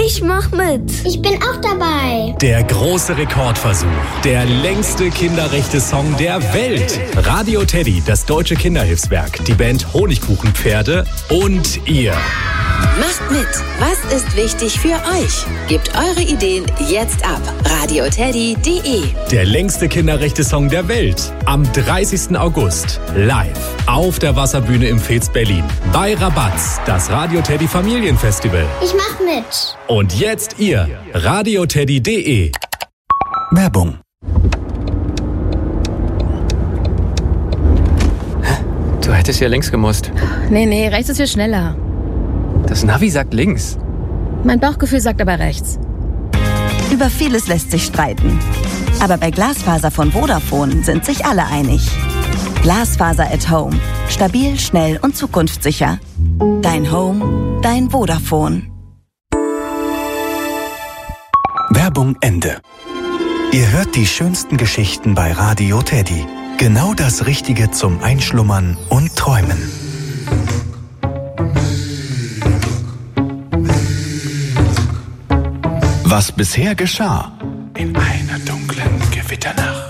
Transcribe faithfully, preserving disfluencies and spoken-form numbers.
Ich mach mit. Ich bin auch dabei. Der große Rekordversuch. Der längste Kinderrechte-Song der Welt. Radio Teddy, das deutsche Kinderhilfswerk, die Band Honigkuchenpferde und ihr. Macht mit. Was ist wichtig für euch? Gebt eure Ideen jetzt ab. radioteddy punkt de. Der längste Kinderrechte-Song der Welt. Am dreißigsten August. Live. Auf der Wasserbühne im Fez Berlin. Bei Rabatz. Das Radio Teddy Familienfestival. Ich mach mit. Und jetzt ihr. radioteddy punkt de. Werbung. Du hättest hier links gemusst. Nee, nee, rechts ist viel schneller. Das Navi sagt links. Mein Bauchgefühl sagt aber rechts. Über vieles lässt sich streiten. Aber bei Glasfaser von Vodafone sind sich alle einig. Glasfaser at Home. Stabil, schnell und zukunftssicher. Dein Home, dein Vodafone. Werbung Ende. Ihr hört die schönsten Geschichten bei Radio Teddy. Genau das Richtige zum Einschlummern und Träumen. Was bisher geschah. In einer dunklen Gewitternacht.